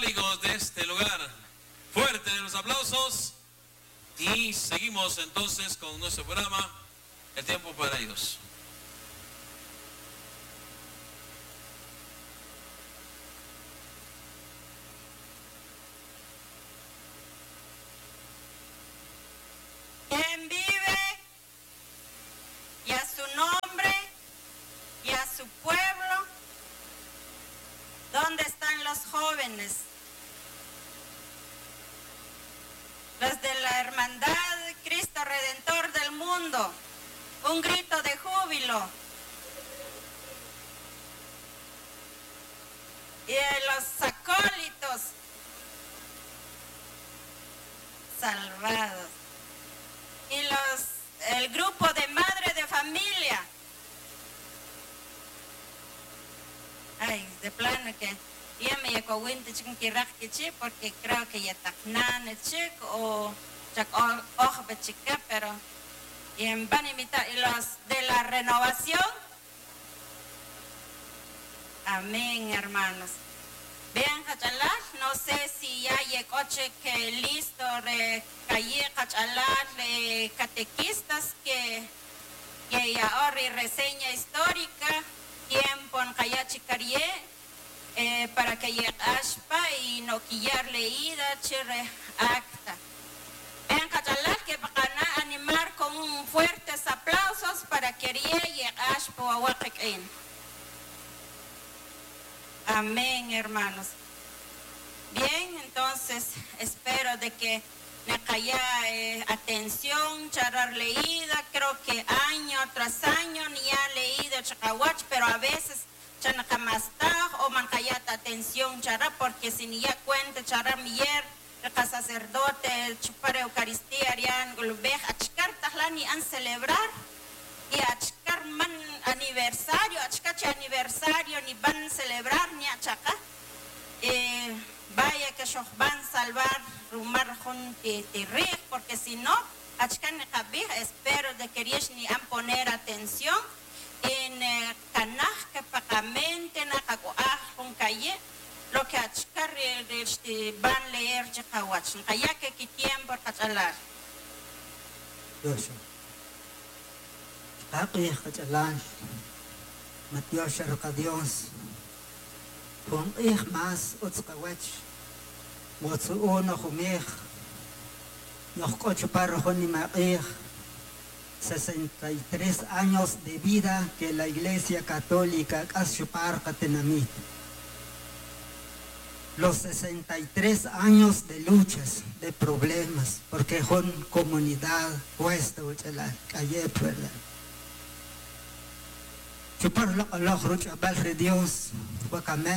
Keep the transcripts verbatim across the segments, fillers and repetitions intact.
amigos de este lugar. Fuerte los aplausos. Y seguimos entonces con nuestro programa, El Tiempo para Ellos. Quien vive y a su nombre y a su pueblo. ¿Dónde están los jóvenes? Los de la Hermandad Cristo Redentor del Mundo. Un grito de júbilo. Y los acólitos salvados. Y los, el grupo de madre de familia. Ay, de plano que ya me llegó winter chicken kirakkichi porque creo que ya taknane chic o chak ojbe chica, pero y en Banimita y los de la renovación. Amén, hermanos. Vean, Cachalá, no sé si ya llegó que listo de calle Cachalá de catequistas que que ya ahora reseña histórica tiempo en Kayachi Carie eh, para que llegue aspa y no quillar leída chire acta. Vean, Cachalá, que van a animar con fuertes aplausos para que llegue aspa o awakein. Amén, hermanos. Bien, entonces espero de que me haya eh, atención, charar leída, creo que año tras año ni ha leído chacawach, pero a veces chanacamasta o mancayata atención charar, porque si ni ya cuenta charar mier, el sacerdote, chupar Eucaristía, arián, golubej, achcar tahlani han celebrar. Y achcar man aniversario, achcache aniversario, ni van a celebrar ni achaca. Eh, vaya que ellos van a salvar rumar junti tirri, porque si no, achcan cabij, espero de que ellos ni han poner atención en canaj que pagamente na cacoaj con calle, lo que achcar van a leer chacawach, calla que quitien por cachalar. Aquí Cachalan, Mateo Sharuka Dios, con ich más Utzkawach, Motsu uno Humich, Noch Cocho Parro Honimach, sesenta y tres años de vida que la Iglesia Católica Kashupar Katenamit. Los sesenta y tres años de luchas, de problemas, porque son comunidad puesta, calle, ¿verdad? Chupar la Allah rucha balre Dios wakame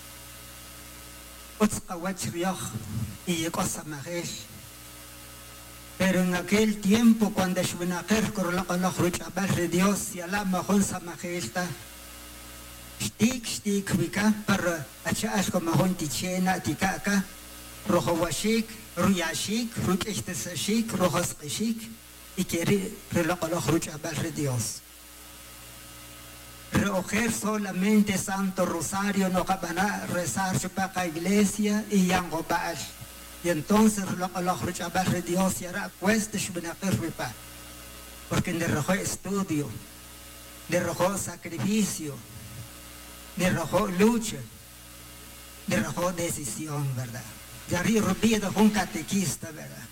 utzkawach rioch y cosa magesh. Pero en aquel tiempo cuando shvinaker con la Allah rucha balre Dios y Allah mahon samagelta stik stik vika para achas como mahon tichena tikaka rojo washik ruyashik rukechtesashik rojos qishik y que la Allah rucha balre Dios. Recoger solamente Santo Rosario, no van a rezar para la iglesia y ya no va. Y entonces los Dios ya hará cuesta porque de rojo estudio, de rojo sacrificio, de rojo lucha, de rojo decisión, ¿verdad? Ya rubido un catequista, ¿verdad?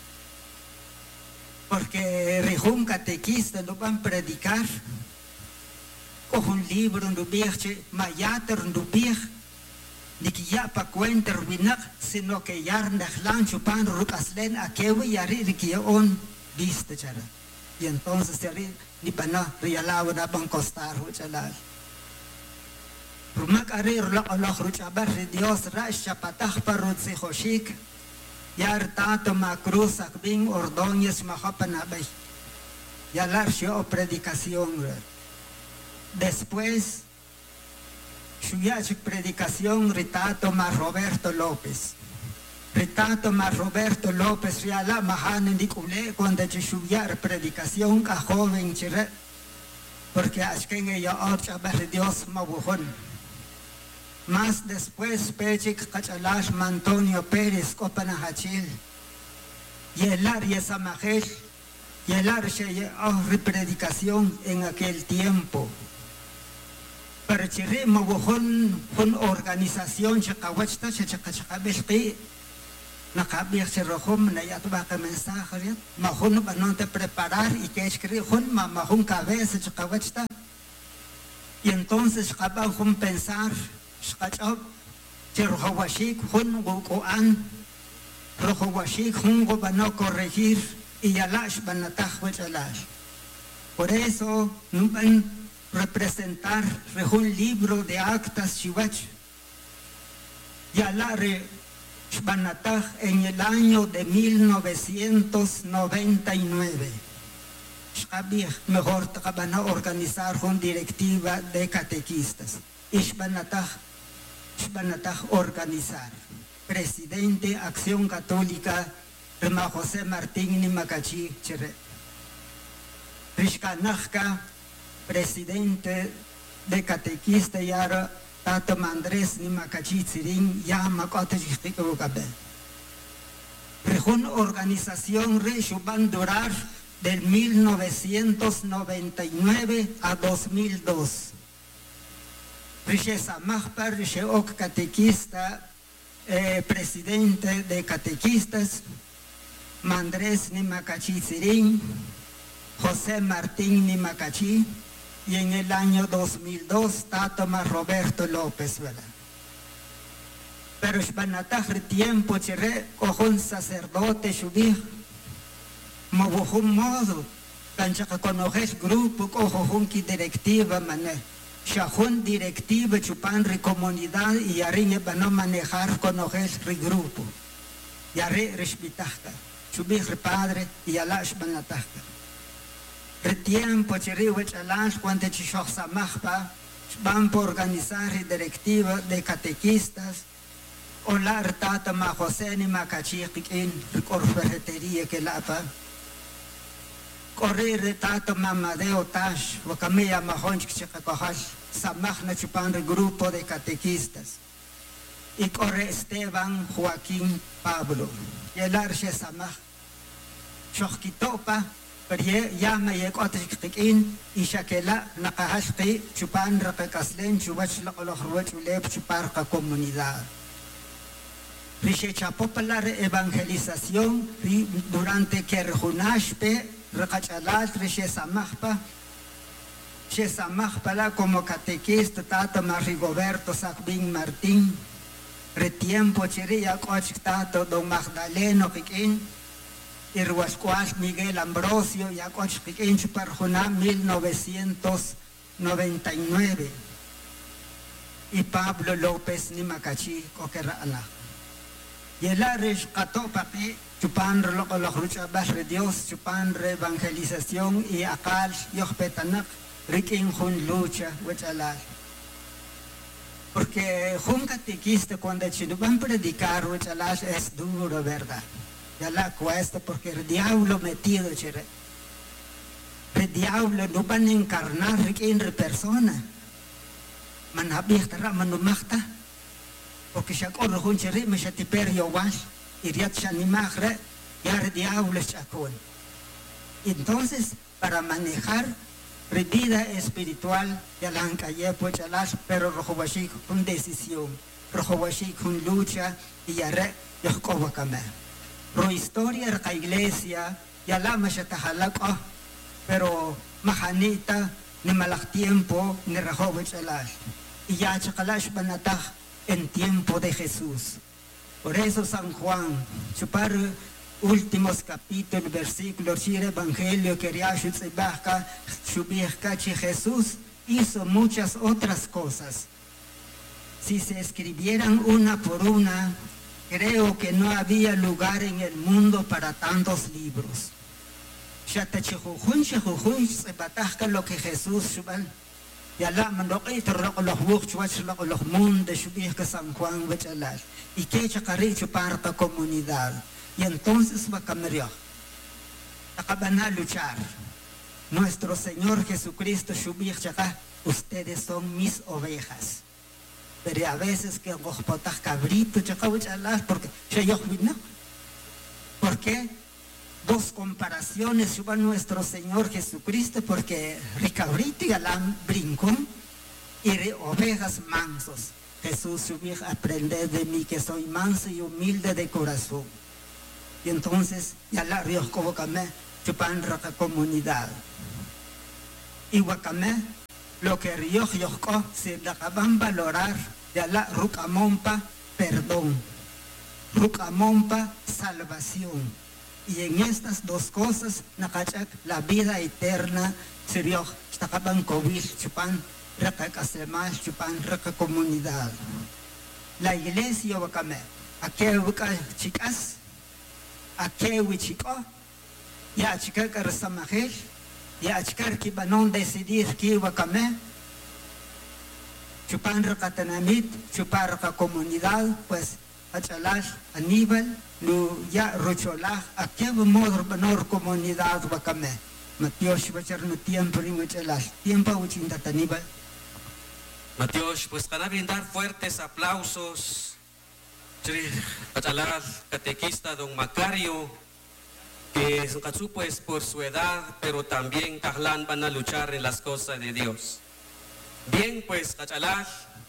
Porque un catequista lo van a predicar. Coge un libro en Rubirche, Mayater en Rubir, ni que ya pa cuenta Rubinak, sino que ya en lancho pan rucaslen a que voy a rir que ya on viste chara. Y entonces se rir ni pa no rialaba na pan costar huchalal. Rumak arir la Allah ruchabar Dios rasha patah parut se hoshik, yar tato ma cruz akbing ordóñez mahapanabay. Ya la o predicación. Después, su predicación, Ritato más Roberto López. Ritato más Roberto López, Riala Mahane Nicule, cuando su predicación a joven chire, porque es que ella otra vez Dios mabujón. Más después, Pechik Kachalash Antonio Pérez Copanahachil, y el área Samajel, y el área de predicación en aquel tiempo. Pero chirri mawuhon hun organización chakawachta chakachakabishki nakabir chirrohum na yatba ka mensaje mahun banonte preparar y que escribir hun mahun cabeza chakawachta. Y entonces kaban hun pensar shkachab chirrohawashik hun gukuan rohawashik hun gobano corregir y yalash banatah wachalash. Por eso nuban representar un libro de actas Shivach Yalare Shbanatah en el año de mil novecientos noventa y nueve. Shkabih mejor van a organizar una directiva de catequistas. Shbanatah Shbanatah organizar. Presidente Acción Católica Rema José Martín Nimakachi Chere. Rishkanachka presidente de catequista yara Tato Andrés ni Macachi Tsirin ya Macote Chisticocabe. Una organización Reshuban durar del mil novecientos noventa y nueve a dos mil dos. Rishesa Mahpar Risheok catequista, eh, presidente de catequistas, Mandrés ni Macachi Tsirin, José Martín ni Macachi. Y en el año dos mil dos, Tatoma Roberto López, ¿verdad? Pero Shbanataj tiempo, chere, un sacerdote, shubih, un modo, cancha que conoces grupo, cojo ki directiva, mané, shahun directiva, chupan ri comunidad, y ariñe para manejar, conoces ri grupo, y arre respetajka, shubih ri padre, y ala Shbanatajka. El tiempo chiriwech alash cuando chishoch samachpa van por organizar directiva de catequistas o la tata ma José ni Macachiq in por ferretería que lapa correr tata mamadeo tash o camilla mahonch chicacohash samachna chupan el grupo de catequistas y corre Esteban Joaquín Pablo y el arche samach shochkitopa pero ya me llegó a tener y shakela nakahashki chupan rakaslen chubach la olahruach uleb chupar ka comunidad. Rishecha popular evangelización durante que rejunashpe rakachalat rishe samachpa she samachpa la como catequista tata Rigoberto Sacbin Martín retiempo chiria coach tato don Magdaleno kikin Irwasquash Miguel Ambrosio y Acoch Piquencho Parjuna mil novecientos noventa y nueve y Pablo López Nimacachi Coquerana y el Arish Catopapi chupan lo rucha basre Dios chupan re evangelización y akal yohpetanak rikin jun lucha huechalar porque jun catequista cuando chino van a predicar huechalar es duro, verdad. Ya la cuesta porque el diablo metido, chere. El diablo no van a encarnar en persona. Man había manu magta. Porque si corro un chere me se te perdió was y riat shanimagre ya el diablo chacón. Entonces para manejar la vida espiritual ya la han calle pues las pero rojobashi con decisión, rojobashi con lucha y ya re yo como cambiar. Pro historia de la iglesia, ya la machatajalaka, pero mahanita, ni malak tiempo, ni rajovich alash. Y ya chakalash banatah en tiempo de Jesús. Por eso San Juan, chupar últimos capítulos, versículos, el evangelio que riashutzibaja, shubihka, que Jesús hizo muchas otras cosas. Si se escribieran una por una, creo que no había lugar en el mundo para tantos libros. Lo que Jesús ya la mandoqito los buchos los mundos que San Juan Bechalal y que chacaricho para comunidad y entonces va a cambiar acaban a luchar nuestro Señor Jesucristo ustedes son mis ovejas. pero a veces que gojpotaj cabrito, chacabuchalas, porque yo no. ¿Por qué? Dos comparaciones suba nuestro Señor Jesucristo, porque ricabrito y alam brincón y de ovejas mansos. Jesús subió a aprender de mí que soy manso y humilde de corazón. Y entonces ya la ríos como camé chupan raca comunidad. Y guacamé lo que ríos yosco se dejaban valorar ya la rucamompa perdón, rucamompa salvación. Y en estas dos cosas nakachak la vida eterna se ríos dejaban cobir chupan raca casemas chupan raca comunidad. La iglesia guacamé aquí busca chicas aquí wichico ya chica carsamajel ya chica que banon decidir que guacamé chupan raca tanamit chupar raca comunidad pues achalas a nivel no ya rocholah aquí modo banor comunidad guacamé Matios bachar no tiempo ni achalas tiempo uchinta tanibal. Matios, pues para brindar fuertes aplausos al catequista don Macario, que es un pues por su edad, pero también Tajlán van a luchar en las cosas de Dios. Bien, pues Cachalá,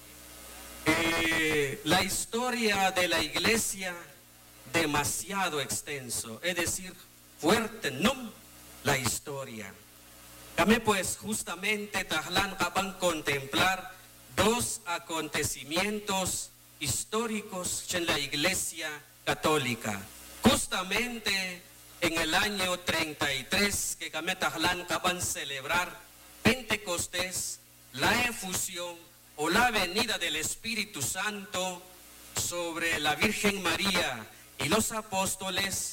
eh, la historia de la iglesia demasiado extenso, es decir, fuerte, no la historia. Dame pues justamente Tajlán van a contemplar dos acontecimientos históricos en la Iglesia Católica. Justamente en el año treinta y tres que Cametajlán van a celebrar Pentecostés, la efusión o la venida del Espíritu Santo sobre la Virgen María y los apóstoles,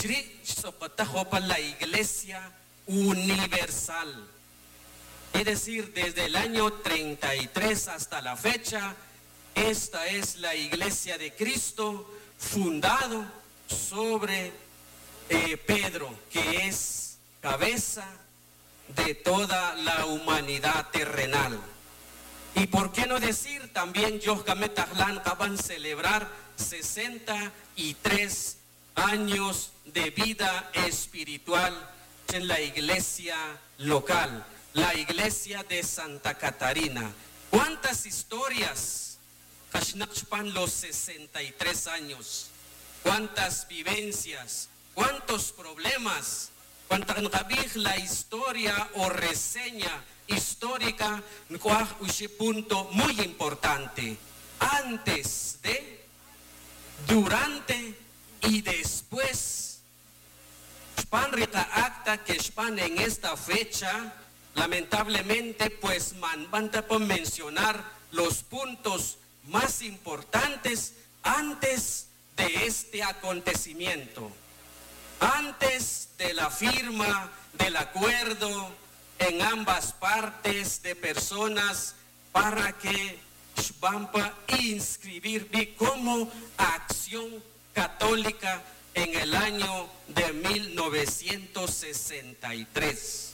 la Iglesia universal. Es decir, desde el año treinta y tres hasta la fecha, esta es la Iglesia de Cristo fundado sobre eh, Pedro, que es cabeza de toda la humanidad terrenal. Y por qué no decir también, Yohkametajlán van a celebrar sesenta y tres años de vida espiritual en la iglesia local, la iglesia de Santa Catarina. ¿Cuántas historias Kashnachpan los sesenta y tres años? ¿Cuántas vivencias? ¿Cuántos problemas? ¿Cuánta la historia o reseña histórica? Un punto muy importante. Antes de, durante y después. Spanrita acta que Span en esta fecha, lamentablemente, pues man, van a mencionar los puntos más importantes antes de este acontecimiento, antes de la firma del acuerdo en ambas partes de personas para que van a inscribir como acción católica en el año de mil novecientos sesenta y tres.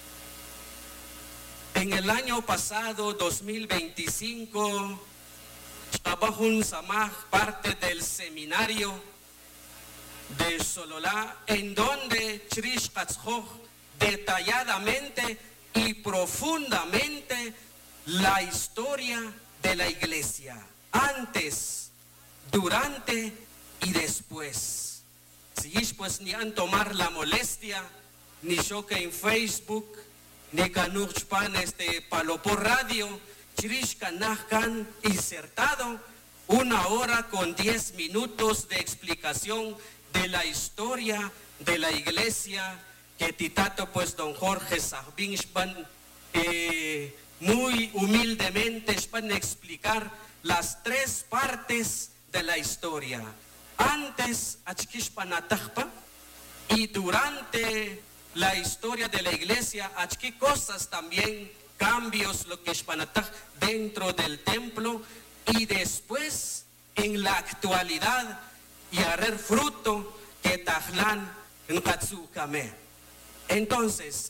En el año pasado, dos mil veinticinco, trabajo un samaj, parte del seminario de Sololá, en donde Chrish Katzhoch detalladamente y profundamente la historia de la iglesia, antes, durante y después. Si pues ni han tomar la molestia, ni yo que en Facebook, ni Canuchpan este palo por radio, Chirishka Nahkan insertado una hora con diez minutos de explicación de la historia de la iglesia que Titato pues don Jorge Sahbinshpan eh, muy humildemente van a explicar las tres partes de la historia. Antes Achkishpanatajpa y durante la historia de la iglesia, Achki cosas también, cambios lo que Shpanataj dentro del templo y después en la actualidad y hacer fruto que Tajlán en Katsukame. Entonces,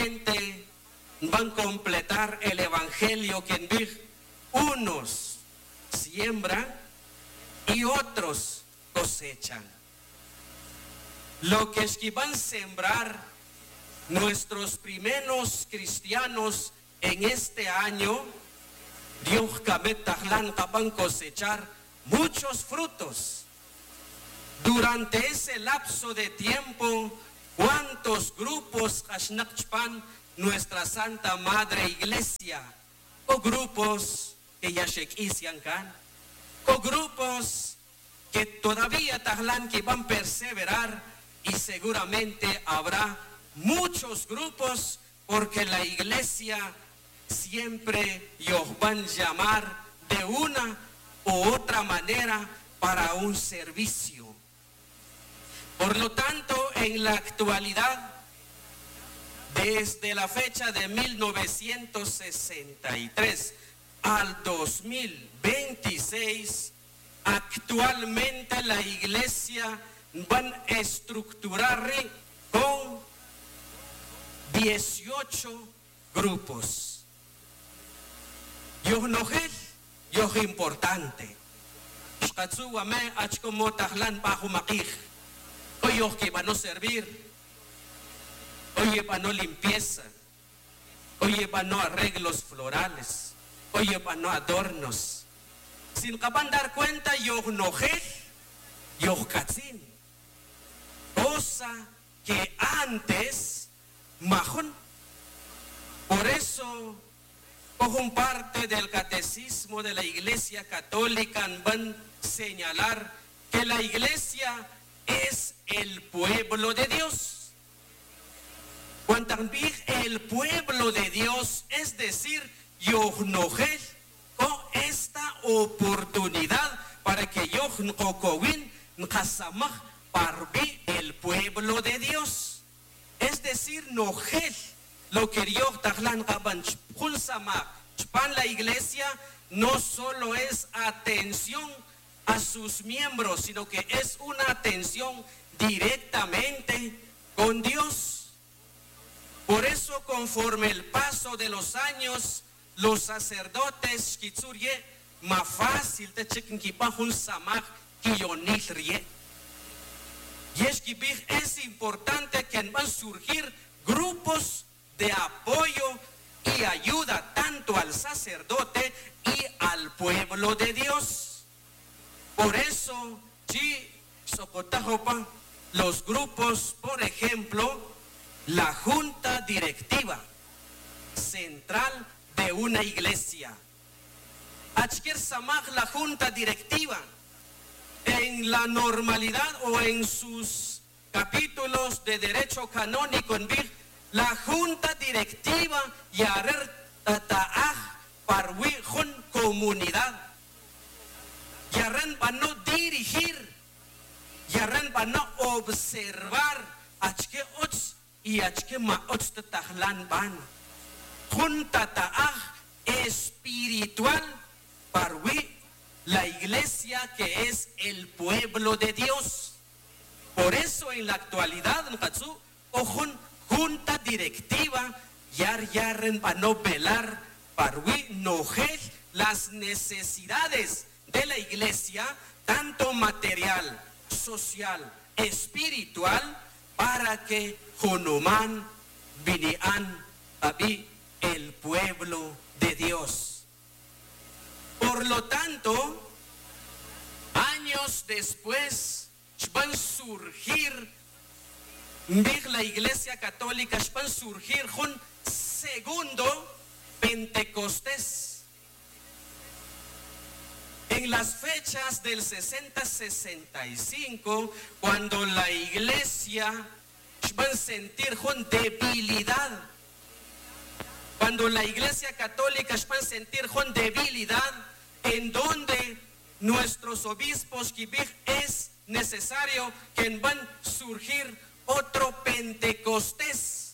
cabalmente van a completar el evangelio que en Big unos siembran y otros cosechan. Lo que es que van a sembrar nuestros primeros cristianos en este año, Dios van a cosechar muchos frutos. Durante ese lapso de tiempo, ¿cuántos grupos hasnachpan nuestra Santa Madre Iglesia? O grupos que ya shekisian kan, o grupos que todavía tahlan que van a perseverar, y seguramente habrá muchos grupos porque la iglesia siempre los van a llamar de una u otra manera para un servicio. Por lo tanto, en la actualidad, desde la fecha de mil novecientos sesenta y tres al dos mil veintiséis, actualmente la iglesia van a estructurar con dieciocho grupos. Yo no es yo importante. Shkatsuwame achkomo tahlan bajo maquij. Oye, que van a servir. Oye, para no limpieza. Oye, para no arreglos florales. Oye, para no adornos. Sin que van a dar cuenta, yo no es yo katzin. Cosa que antes, majón. Por eso, como parte del catecismo de la Iglesia Católica, van a señalar que la Iglesia es el pueblo de Dios. Cuando también el pueblo de Dios, es decir, yo no con esta oportunidad para que yo no cowin casamaj parbi el pueblo de Dios. Es decir, no lo que Dios tahlan kaban chpan la iglesia no solo es atención a sus miembros, sino que es una atención directamente con Dios. Por eso, conforme el paso de los años, los sacerdotes kitsurye más fácil te chequen que un samaj kiyonilrie. Y es que es importante que van a surgir grupos de apoyo y ayuda tanto al sacerdote y al pueblo de Dios. Por eso, si socotajopa, los grupos, por ejemplo, la junta directiva central de una iglesia. Achker samaj la junta directiva en la normalidad o en sus capítulos de derecho canónico en Vir, la junta directiva yarer tataaj parwi jun comunidad. Yarren para no dirigir, yarren para no observar achke ots y achke ma ots tatahlan ban. Junta tataaj espiritual parwi la iglesia que es el pueblo de Dios. Por eso en la actualidad, ojun junta directiva, yar yarren para no velar, para no las necesidades de la iglesia, tanto material, social, espiritual, para que Jonuman vinian abi el pueblo de Dios. Por lo tanto, años después van a surgir la Iglesia Católica, van a surgir un segundo Pentecostés. En las fechas del sesenta sesenta y cinco, cuando la Iglesia va a sentir con debilidad, cuando la Iglesia Católica va a sentir con debilidad, en donde nuestros obispos es necesario que van a surgir otro Pentecostés.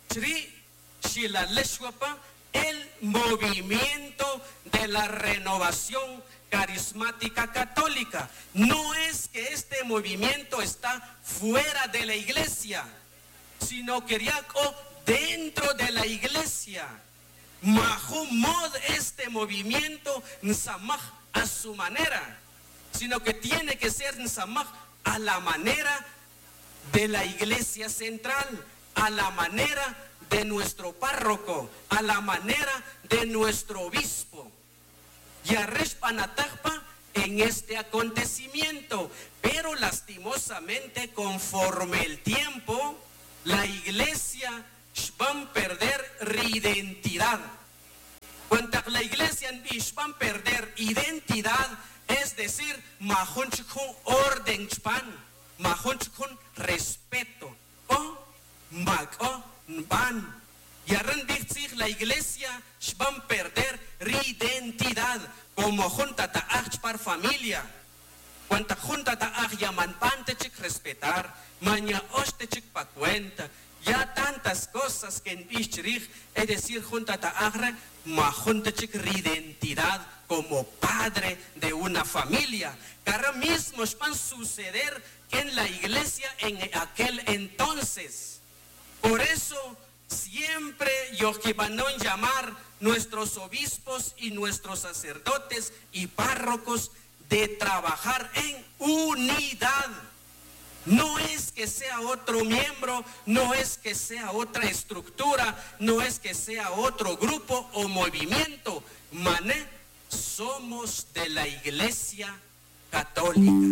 El movimiento de la renovación carismática católica. No es que este movimiento está fuera de la iglesia, sino que dentro de la iglesia. Mahumod, este movimiento nsamaj a su manera, sino que tiene que ser en Samaj a la manera de la iglesia central, a la manera de nuestro párroco, a la manera de nuestro obispo. Y arrespanatajpa en este acontecimiento, pero lastimosamente conforme el tiempo, la iglesia va a perder identidad. Cuando la iglesia va a perder identidad, es decir, mahonchukun orden chpan, mahonchukun respeto, o mag-o ban. Y arran la iglesia va a perder identidad como junta ta par familia. Cuando junta ta yaman pante chik respetar, maña oste chik pa cuenta. Ya tantas cosas que en Bichrich, es decir, junta ta agre, ma junta chik identidad como padre de una familia. Que ahora mismo van a suceder en la iglesia en aquel entonces. Por eso siempre yo que van a llamar nuestros obispos y nuestros sacerdotes y párrocos de trabajar en unidad. No es que sea otro miembro, no es que sea otra estructura, no es que sea otro grupo o movimiento. Mané, somos de la Iglesia Católica,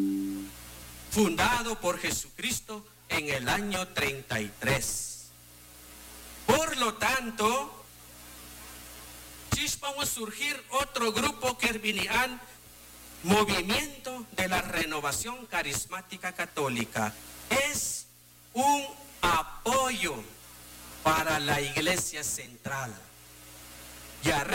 fundado por Jesucristo en el año treinta y tres. Por lo tanto, vamos a surgir otro grupo que vinieran Movimiento de la Renovación Carismática Católica. Es un apoyo para la Iglesia Central. Ya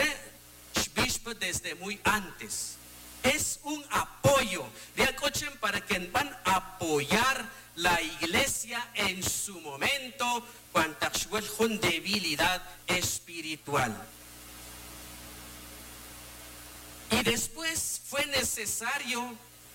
desde muy antes. Es un apoyo para que van a apoyar la Iglesia en su momento cuando con debilidad espiritual. Y después fue necesario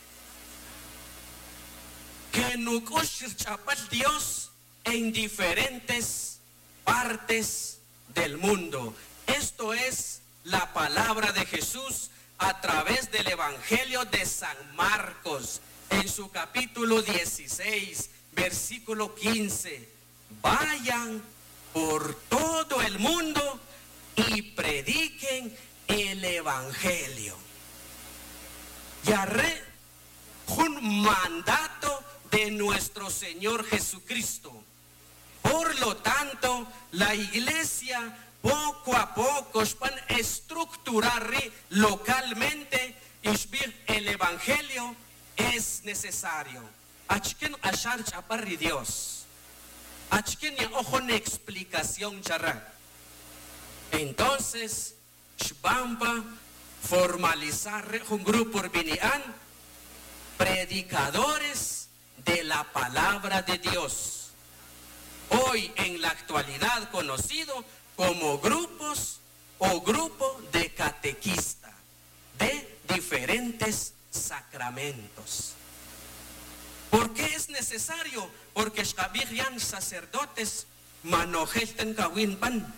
que nos chapal Dios en diferentes partes del mundo. Esto es la palabra de Jesús a través del Evangelio de San Marcos, en su capítulo dieciséis, versículo quince. Vayan por todo el mundo y prediquen el Evangelio. Ya re un mandato de nuestro Señor Jesucristo. Por lo tanto, la iglesia poco a poco van a estructurar localmente y el Evangelio es necesario. Achken ashar chaparri Dios. Achken ya ojo una explicación charra. Entonces, Shbamba formalizar un grupo urbinian, predicadores de la palabra de Dios. Hoy en la actualidad conocido como grupos o grupo de catequista de diferentes sacramentos. ¿Por qué es necesario? Porque habían sacerdotes manojelten kawinpan.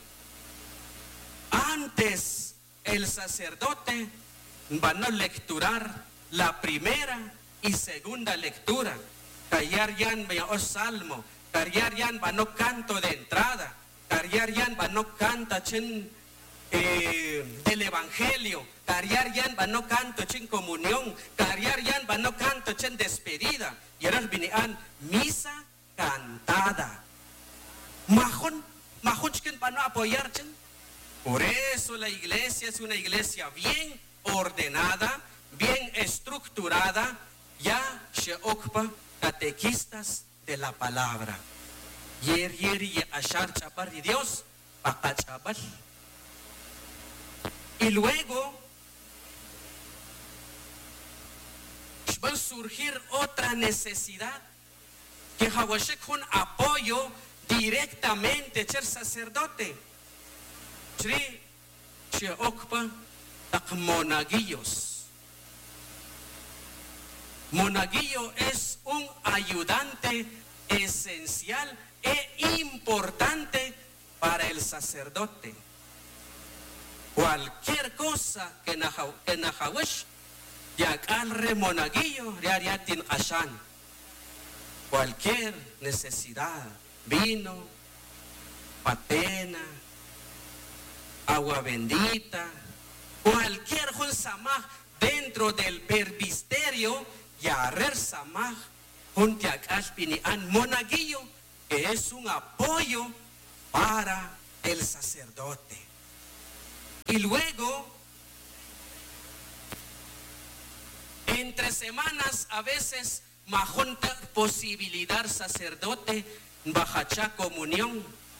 Antes el sacerdote van a lecturar la primera y segunda lectura. Callar yan o salmo, callar yan van a canto de entrada, callar yan van a canta chen eh, del Evangelio, callar yan van a canto chen comunión, callar yan van a canto chen despedida. Y ahora vinieron misa cantada. Majón, majón chen van a apoyar chen. Por eso la iglesia es una iglesia bien ordenada, bien estructurada, ya se ocupa catequistas de la palabra. Yer yer y ashar chapar y Dios, paca chapar. Y luego va a surgir otra necesidad, que hawashek un apoyo directamente al sacerdote. Chri se ocupa de monaguillos. Monaguillo es un ayudante esencial e importante para el sacerdote. cualquier cosa que nahawish, ya calre monaguillo, riariatin ashan. Cualquier necesidad, vino, patena, agua bendita, cualquier jun samaj dentro del pervisterio, ya rer samaj jun tiakashpini an monaguillo, que es un apoyo para el sacerdote. Y luego, entre semanas, a veces, majonta posibilidad sacerdote, bajacha comunión,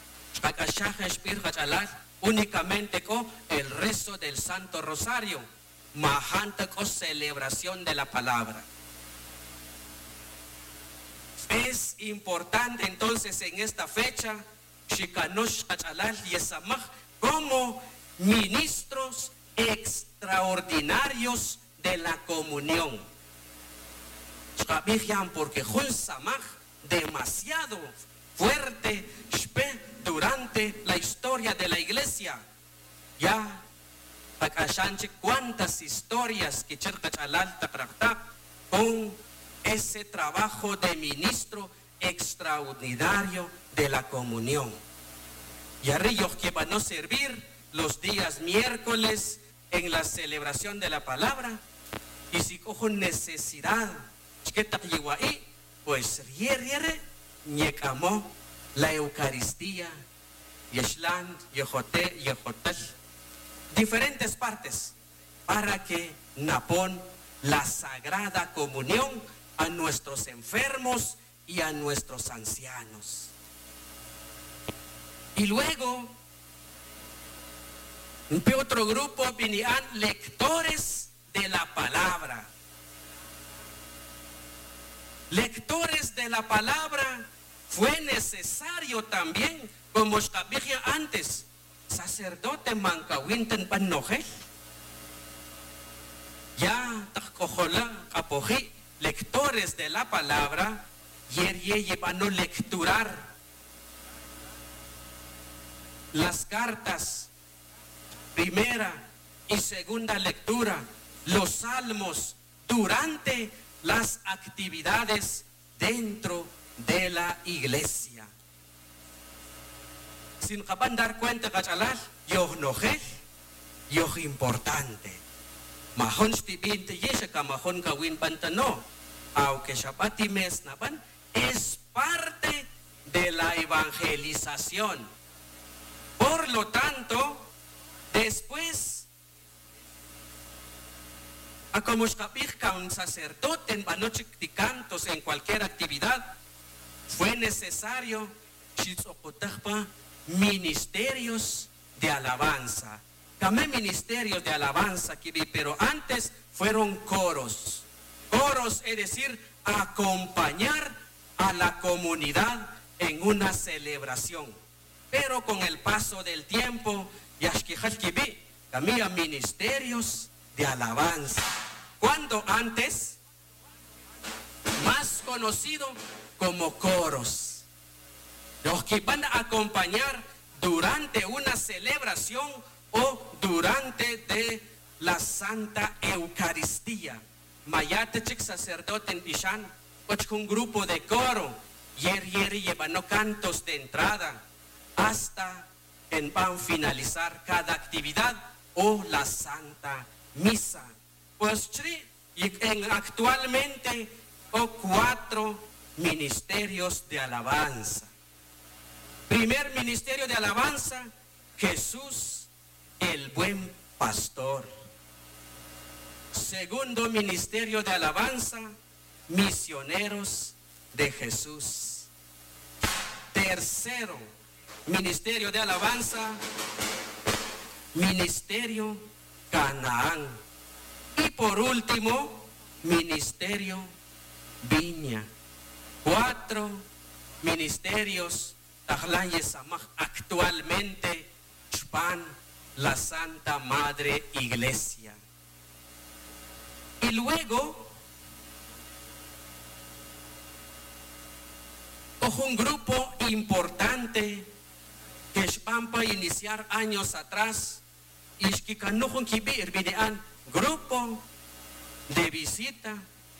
únicamente con el rezo del Santo Rosario, majanta con celebración de la palabra. Es importante entonces en esta fecha, como ministros extraordinarios de la comunión. Porque Jun Samaj demasiado fuerte durante la historia de la iglesia. Ya, cuántas historias que con ese trabajo de ministro extraordinario de la comunión. Y arrillos que van a servir los días miércoles en la celebración de la palabra. Y si cojo necesidad, pues riere, ñecamo la Eucaristía, Yeshlan, Yehote, Yehotel, diferentes partes, para que napon la sagrada comunión a nuestros enfermos y a nuestros ancianos. Y luego, otro grupo vinían lectores de la palabra. Lectores de la palabra fue necesario también, como dije antes, sacerdote mancawinten panojel. Ya, tacojola, apojí, lectores de la palabra, yer ye llevan a lecturar las cartas, primera y segunda lectura, los salmos, durante las actividades dentro de la iglesia. Sin capan dar cuenta, cachalal, yo nojel, yo importante. Mahon stibinte yesha kamahon kawin pantano, aunque shapati mes napan, es parte de la evangelización. Por lo tanto, después, a como un sacerdote en panoche de cantos en cualquier actividad, fue necesario ministerios de alabanza. Camé ministerios de alabanza, pero antes fueron coros. Coros, es decir, acompañar a la comunidad en una celebración. Pero con el paso del tiempo, camía ministerios de alabanza. Cuando antes, más conocido como coros. Los que van a acompañar durante una celebración o durante de la Santa Eucaristía. Mayate chic sacerdote en Pishan, un grupo de coro, yer yer llevan cantos de entrada, hasta en van finalizar cada actividad o la Santa Misa. Pues en, actualmente o cuatro ministerios de alabanza. Primer ministerio de alabanza, Jesús el buen pastor. Segundo ministerio de alabanza, misioneros de Jesús. Tercero ministerio de alabanza, ministerio Canaán. Y por último, ministerio Viña. Cuatro ministerios actualmente van la Santa Madre Iglesia. Y luego, ojo, un grupo importante que van para iniciar años atrás, Ishkikanuhun kibir binean grupo de visita.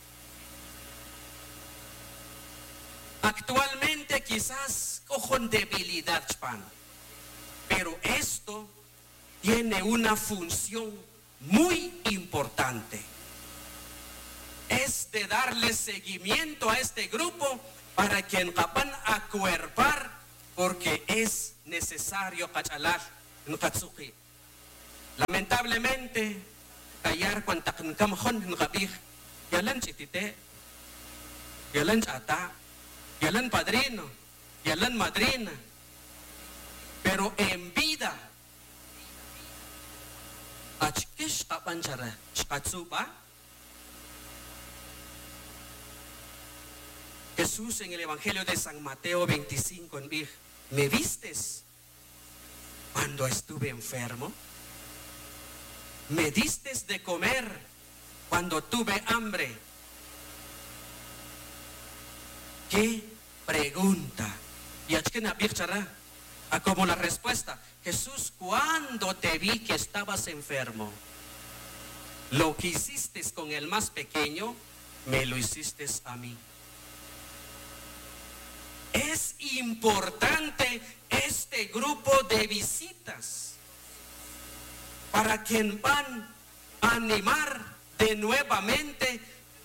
Actualmente quizás cojan debilidad, Chpan, pero esto tiene una función muy importante. Es de darle seguimiento a este grupo para que en Japán acuerpar, porque es necesario cachalar en Katsuki. Lamentablemente, callar cuanta camjon en Japij, yalan chitite, yalan chata, yalan padrino, yalan madrina, pero en vida, achkish kapanchara, shkatsuba. Jesús en el Evangelio de San Mateo veinticinco, ¿me vistes cuando estuve enfermo? ¿Me distes de comer cuando tuve hambre? ¿Qué pregunta? Y aquí a como la respuesta, Jesús, cuando te vi que estabas enfermo, lo que hiciste con el más pequeño, me lo hiciste a mí. Es importante este grupo de visitas para quien van a animar de nuevamente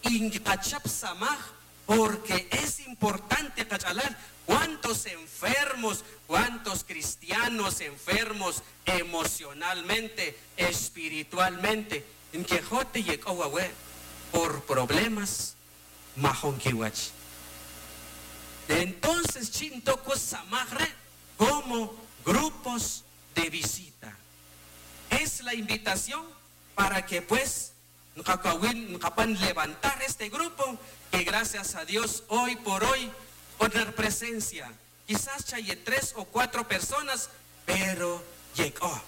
porque es importante cachalar cuántos enfermos, cuántos cristianos enfermos emocionalmente, espiritualmente, en que jote por problemas majonquiwach. Entonces, Chintoko Samagre como grupos de visita. Es la invitación para que pues Nkakawin levantar este grupo que gracias a Dios hoy por hoy poner presencia. Quizás chaye tres o cuatro personas, pero llegó.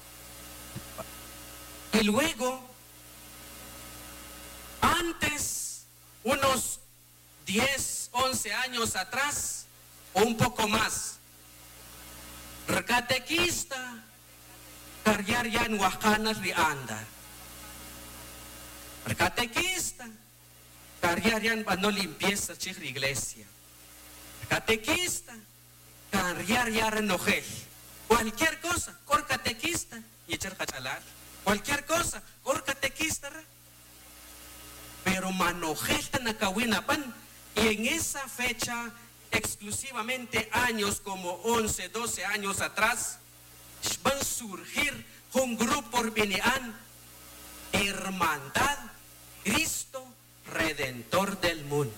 Y luego, antes, unos diez, once años atrás, o un poco más, catequista, cargar ya en Huacanas rianda. Catequista, cargar ya en no limpieza chihri iglesia. Catequista, cargar ya renojel. Cualquier cosa, cor catequista, y echar cachalar. Cualquier cosa, cor catequista. Pero manojel tan acahuinapan. Y en esa fecha, exclusivamente años como once, doce años atrás, van a surgir un grupo Binean, Hermandad, Cristo Redentor del Mundo.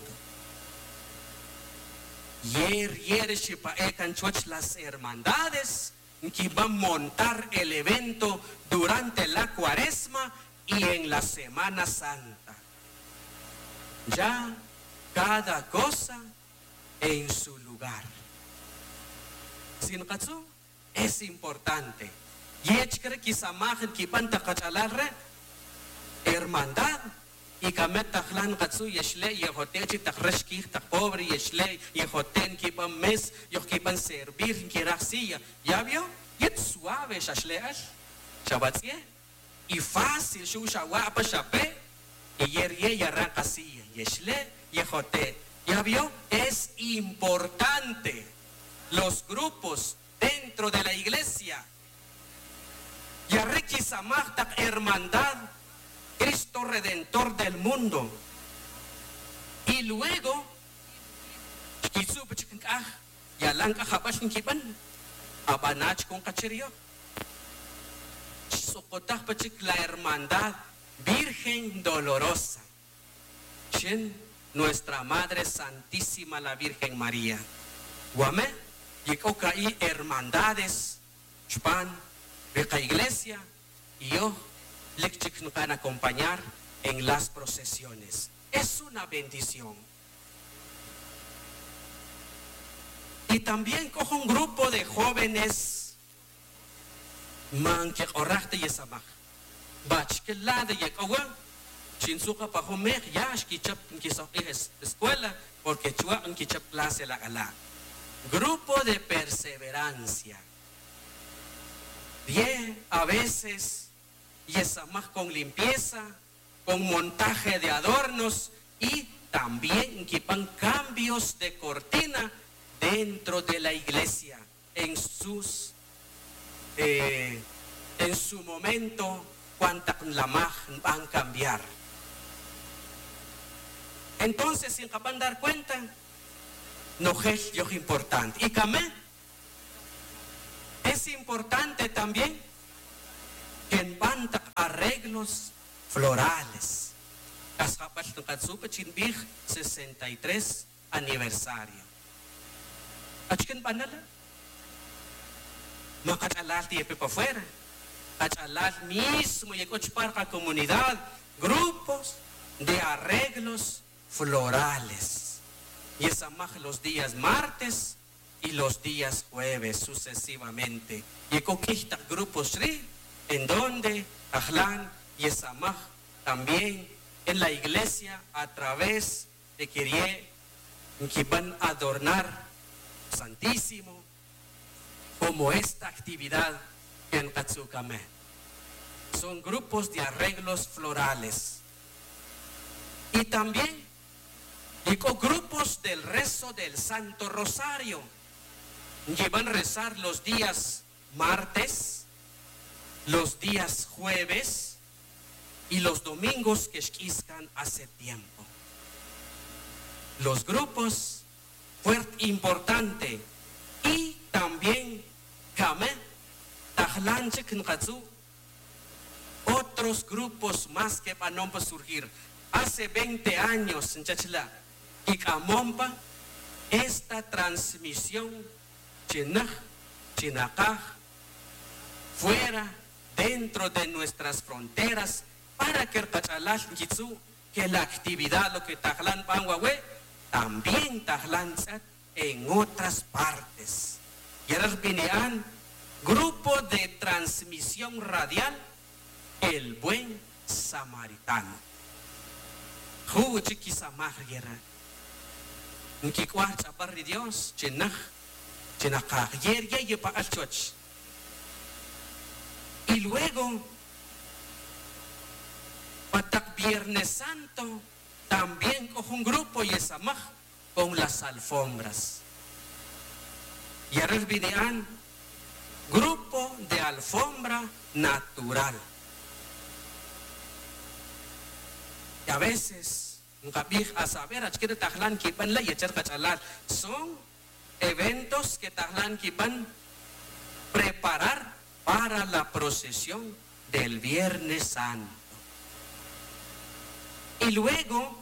Yer, yer, las hermandades que van a montar el evento durante la Cuaresma y en la Semana Santa. Ya cada cosa en su lugar. Sin katsu es importante. Yech cree que samajen que panta kachalarre hermandad y kamet tajlan katsu yeshle yehotechi tajreshki taj pobre yeshle yehoten que pan mes yo que pan servir que racia. ¿Ya vio? Yet suave shashleash shabatzie y fácil shu shawa pa shape y yer ye yarran casi yeshle yehote. ¿Ya vio? Es importante los grupos dentro de la iglesia. Yarreki Samachta Hermandad, Cristo Redentor del Mundo. Y luego, Yalanka Habashin Kipan, Abanach con Cacherio, Sokotach Pachik la Hermandad Virgen Dolorosa. Shen, nuestra Madre Santísima la Virgen María. Guame, Yekokai hermandades, Chupan, Beca Iglesia, y yo les van a acompañar en las procesiones. Es una bendición. Y también cojo un grupo de jóvenes, man que orarte y samaj, bach que la de Yekawa. Chinsuka pa homer ya kichap kisok escuela porque chua kichap clase la gala. Grupo de perseverancia. Bien, a veces y esa más con limpieza, con montaje de adornos y también que van cambios de cortina dentro de la iglesia en sus eh, en su momento cuando la más van a cambiar. Entonces, sin que van a dar cuenta, no es yo importante. Y también es importante también que van arreglos florales. sesenta y tres aniversario. ¿Achken panala? Macachalal tiempo para afuera. Cachalal mismo y para la comunidad. Grupos de arreglos florales. Y esa más los días martes y los días jueves sucesivamente. Y conquista grupos en donde Ajlan y esa más también en la iglesia a través de que van a adornar Santísimo como esta actividad en Katsukame. Son grupos de arreglos florales. Y también digo, grupos del rezo del Santo Rosario que van a rezar los días martes, los días jueves y los domingos que esquiscan hace tiempo. Los grupos fuerte importante y también Kame Tajlanche Knatsu, otros grupos más que van a surgir. Hace veinte años en Chachla y Kamompa esta transmisión Chinaj, Chinacaj fuera dentro de nuestras fronteras para que el Kachalash Jitsu, que la actividad lo que Tajlan Panguahue también Tajlan en otras partes. Y ahora vinieron grupo de transmisión radial El Buen Samaritano. Juchi samar guerra. Nki cuarta barri Dios, chenaj, chenaka, yer ya yepa al choch. Y luego, patak Viernes Santo, también con un grupo y esa más con las alfombras. Y ahora vinieron grupo de alfombra natural. Y a veces, a saber, son eventos que Tajlan van preparar para la procesión del Viernes Santo. Y luego,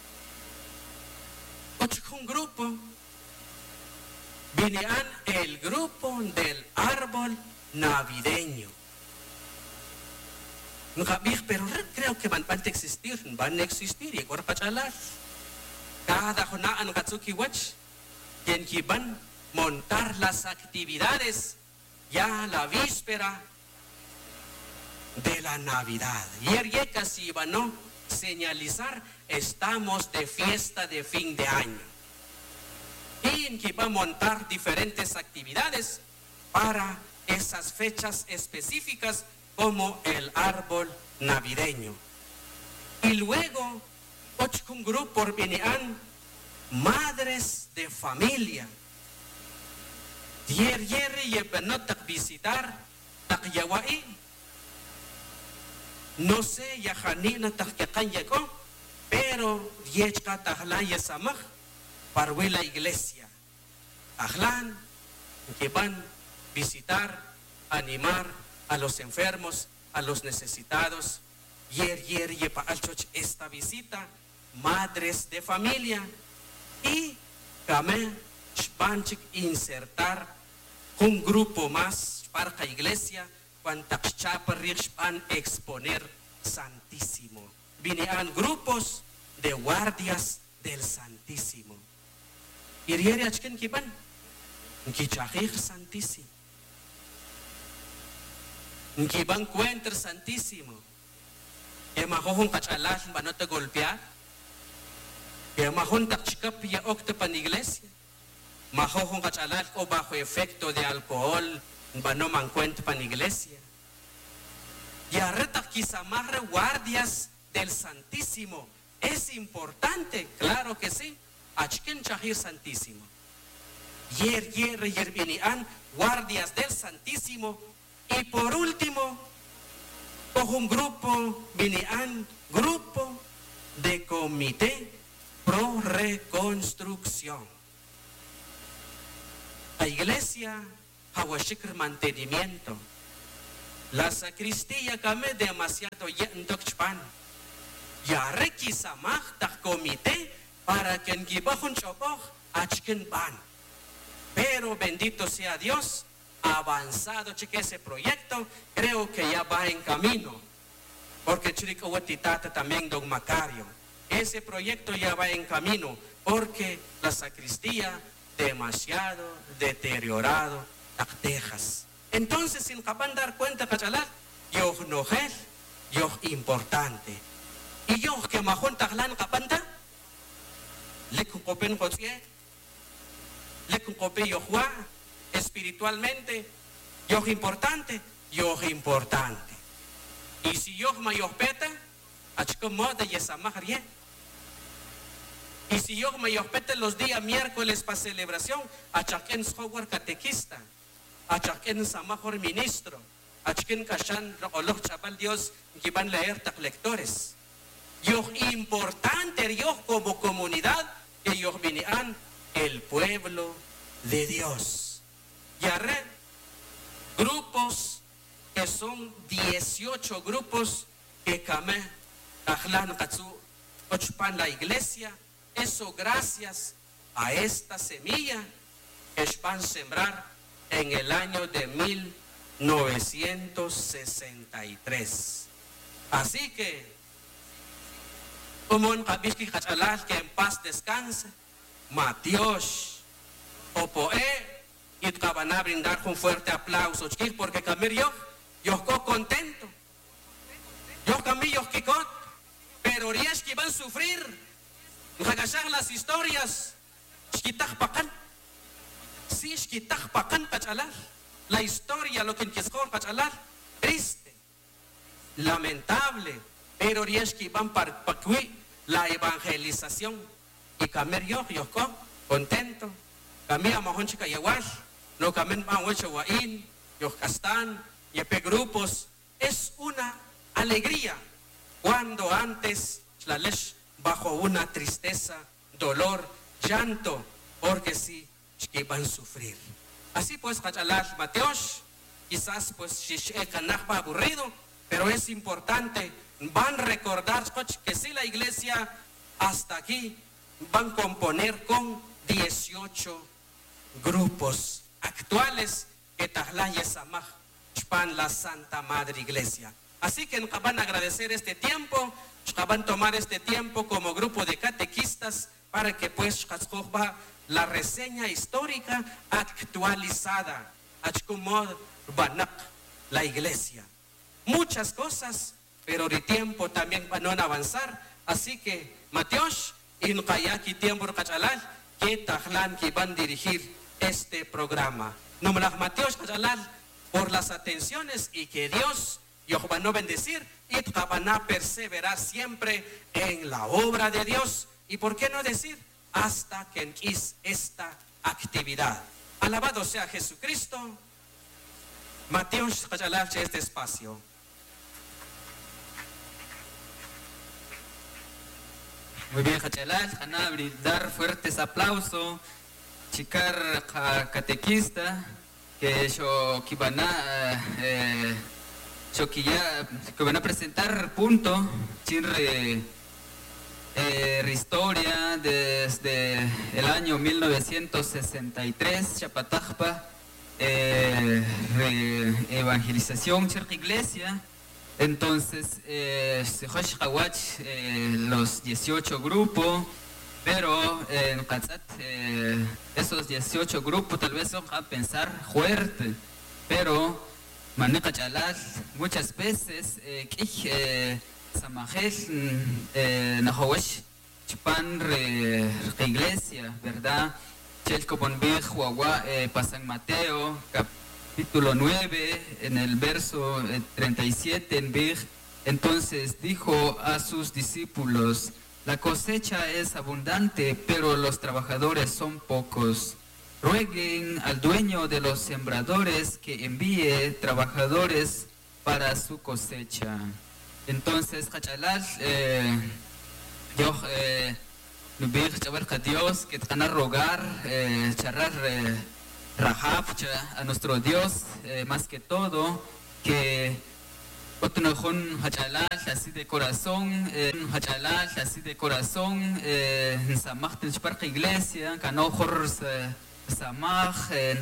un grupo, vinieron el grupo del árbol navideño. Pero creo que van a existir, van a existir y ahora para cada jornada en Katsuki Watch, quien que van a montar las actividades ya la víspera de la Navidad. Y ayer casi van a señalizar, estamos de fiesta de fin de año. Y en que va a montar diferentes actividades para esas fechas específicas como el árbol navideño. Y luego, un grupo venían madres de familia. Dier yer y benotak visitar takyawai. No sé ya janina takyakan yako, pero diechka tahlan yasamaj para la iglesia. Tahlan que van a visitar, animar a los enfermos, a los necesitados. Yer, yer, yepa al choch esta visita, madres de familia. Y también van a insertar un grupo más para la iglesia, cuando van a exponer Santísimo. Vinieron grupos de guardias del Santísimo. Y yer, achken kiban, kichajir Santísimo. Que van a encontrar Santísimo. Que mahon kachalal van a golpear. Que mahon takchikap ya octa pan iglesia. Mahon kachalal o bajo efecto de alcohol van a encontrar pan iglesia. Ya reta quisamarre guardias del Santísimo. Es importante, claro que sí. Achken chahir Santísimo. Yer, yer, yer vinian guardias del Santísimo. Y por último, con un grupo, vinian grupo de comité pro reconstrucción. La iglesia, hawashikr mantenimiento. La sacristía kame demasiado yendokchpan. Ya requisamaj tak comité para que en gibajun chopoj achken pan. Pero bendito sea Dios, avanzado cheque ese proyecto, creo que ya va en camino. Porque chirico huetitata también don Macario. Ese proyecto ya va en camino, porque la sacristía demasiado deteriorado, las tejas. Entonces, sin capaz dar cuenta, cachalá, yo no es, yo importante. Y yo que majón tajlan capanta, le copen josé, le copen yo juá, espiritualmente, yo importante, yo importante. Y si yo mayor peta, achco moda y esa majaría. Y si yo me peta los días miércoles para celebración, achaquen software catequista, achaquen sa mejor ministro, achaquen kashan oloch chapal Dios que van a leer tak lectores. Yo importante yo como comunidad que yo vinian el pueblo de Dios. Y arre grupos que son dieciocho grupos que kame ajlan katsu ochpan la iglesia. Eso gracias a esta semilla que van a sembrar en el año de mil novecientos sesenta y tres. Así que, como en Kabishki Hachalal, que en paz descanse, Matios, Opoe, y te van a brindar un fuerte aplauso, porque Camir yo, yo estoy contento. Yo camí, yo kikot, pero ellos que van a sufrir. Regasar las historias, shkitaj pakan, sí, shkitaj pakan kachalar, la historia, lo que enquiscor kachalar, triste, lamentable, pero rieshki van para pacui la evangelización y camer yo, yo contento, camia mahon chica igual, no camen mahuecho guain, yo castan, yepe grupos, es una alegría cuando antes la leche bajo una tristeza, dolor, llanto, porque sí, que van a sufrir. Así pues, Hachalar Mateos, quizás pues va aburrido, pero es importante, van a recordar que si la iglesia hasta aquí van a componer con dieciocho grupos actuales que Tahlaya Samaj, la Santa Madre Iglesia. Así que van a agradecer este tiempo, van a tomar este tiempo como grupo de catequistas para que pues la reseña histórica actualizada, la iglesia. Muchas cosas, pero de tiempo también van a avanzar. Así que, Mateos, y Nkayaki tiempo que Tajlan que van a dirigir este programa. Nomás Mateos por las atenciones y que Dios Dios va a bendecir y van a perseverar siempre en la obra de Dios. Y por qué no decir hasta que enquis esta actividad. Alabado sea Jesucristo. Mateos Hachalarche este espacio. Muy bien, Hachalal, Haná, brindar fuertes aplausos. Chicar catequista que yo que van a eh, yo que ya que van a presentar punto chinre eh, historia desde el año mil novecientos sesenta y tres Chapatajpa eh, re, evangelización chirre iglesia. Entonces eh, eh, los dieciocho grupos, pero eh, en Katzat, eh, esos dieciocho grupos tal vez son a pensar fuerte, pero maneja chalal muchas veces que samajel nahawesh chupan re iglesia, verdad, chelco bonbej huagua pa San Mateo cap capítulo nueve, en el verso eh, treinta y siete, en Big, entonces dijo a sus discípulos: la cosecha es abundante, pero los trabajadores son pocos. Rueguen al dueño de los sembradores que envíe trabajadores para su cosecha. Entonces, Hachalal, eh, yo, eh, a Dios que te van a rogar, eh, charrar, eh, Rahab, a nuestro Dios, eh, más que todo, que Otnojón Hachalal, así de corazón, Hachalal, así de corazón, en Samach, en Iglesia, Canojor, Samach,